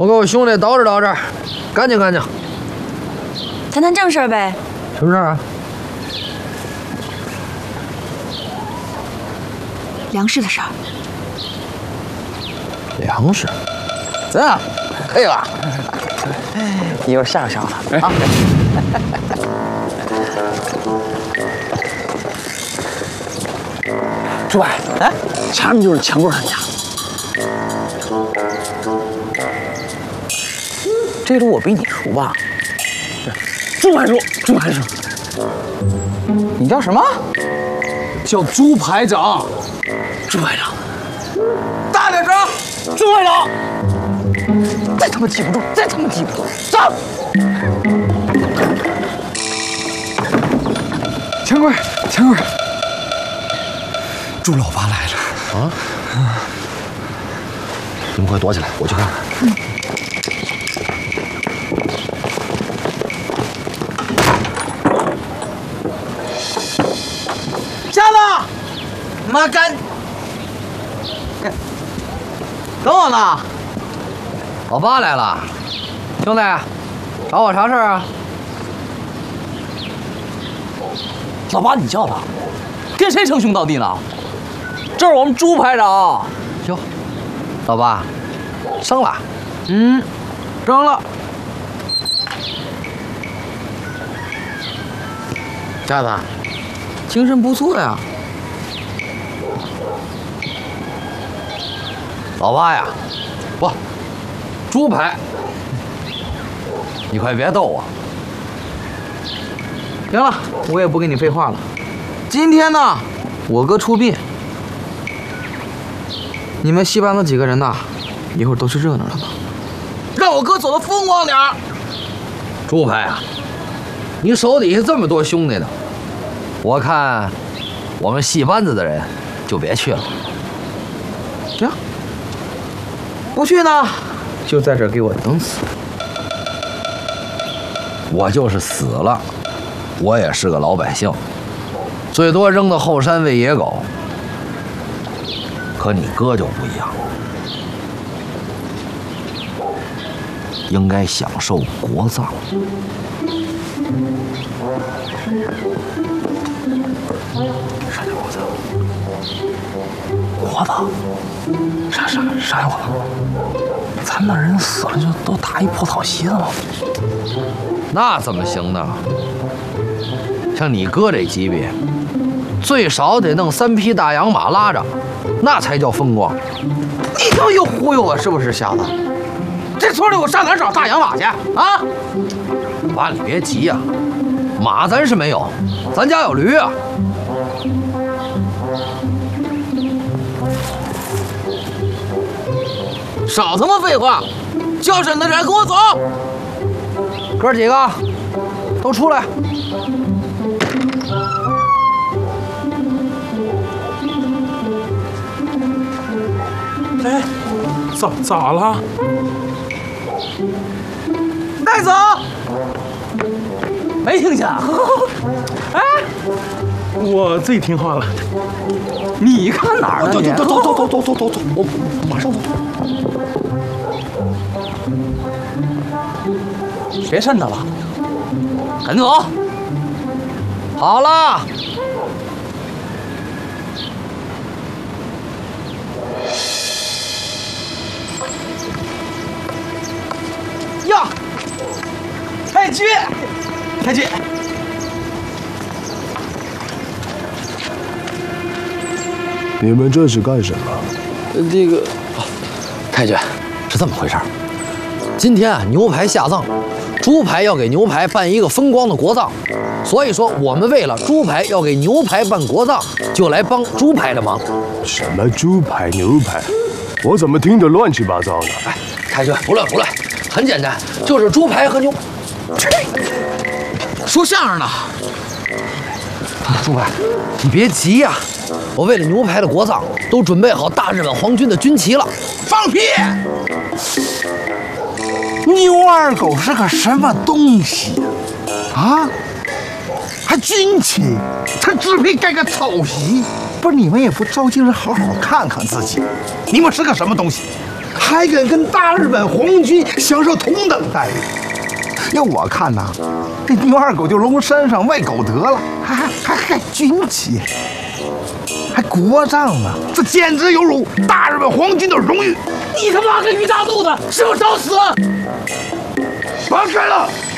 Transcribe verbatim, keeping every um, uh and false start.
我给我兄弟捯饬捯饬，干净干净。 谈谈正事儿呗。 什么事儿啊？ 粮食的事儿。 粮食？ 怎样？可以吧？一会儿吓唬吓唬他啊！朱柏，哎，前面就是强棍他家。这路我比你熟吧？朱排叔，朱排叔，你叫什么？ 叫朱排长。 朱排长， 大点声！ 朱排长，再他妈记不住，再他妈记不住，上！ 强棍，强棍，朱老八来了啊！你们快躲起来，我去看看。嗯。 瞎子，妈干！等我呢。 老八来了，兄弟，找我啥事儿啊？ 老八，你叫他，跟谁称兄道弟呢？这是我们朱排长。 哟，老八，升了？ 嗯，升了。 瞎子， 精神不错呀。 老八呀，不，猪排，你快别逗我。 行了，我也不跟你废话了。今天呢，我哥出殡，你们戏班子几个人呐，一会儿都是热闹的吧，让我哥走得风光点儿。 猪排啊，你手底下这么多兄弟呢，我看我们戏班子的人就别去了。 行，不去呢，就在这儿给我等死。 我就是死了，我也是个老百姓，最多扔到后山喂野狗。可你哥就不一样，应该享受国葬。 啥叫国葬？国葬？啥啥啥呀？我咱那人死了就都打一破草席子吗？ 那怎么行呢？像你哥这级别，最少得弄三匹大洋马拉着，那才叫风光。 你他妈又忽悠我是不是，瞎子？这村里我上哪儿找大洋马去啊？ 爸，你别急呀、啊，马咱是没有，咱家有驴啊。 少他妈废话，叫审的人跟我走。 哥几个，都出来。 哎，咋咋了？ 带走！没听见？哎， 我最听话了。 你看哪儿呢？ 走走走走走走走走走，我马上走。 别瘆他了，赶紧走。 好了。 呀，太君，太君， 你们这是干什么？ 这个， 哦，太君，是这么回事儿。今天啊，牛排下葬，猪排要给牛排办一个风光的国葬，所以说我们为了猪排要给牛排办国葬，就来帮猪排的忙。 什么猪排牛排？我怎么听得乱七八糟的？ 哎，太君，不乱不乱，很简单，就是猪排和牛。 说相声呢。 猪排，你别急呀、啊，我为了牛排的国葬，都准备好大日本皇军的军旗了。 放屁！ 牛二狗是个什么东西啊？还军旗？他只配盖个草席。不是你们也不着急着好好看看自己，你们是个什么东西？ 还跟跟大日本皇军享受同等待遇。要我看呐，这牛二狗就龙山上喂狗得了，还还还还军旗，还国葬呢，这简直有辱大日本皇军的荣誉。 你他妈个鱼大肚子，是不是找死？ 放开了！